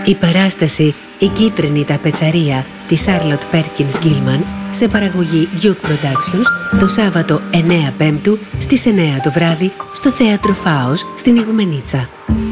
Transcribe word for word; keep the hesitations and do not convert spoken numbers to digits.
Η παράσταση «Η κίτρινη ταπετσαρία» της Charlotte Perkins Gilman σε παραγωγή Duke Productions το Σάββατο εννέα Πέμπτου στις εννέα το βράδυ στο Θέατρο Φάος στην Ιγουμενίτσα.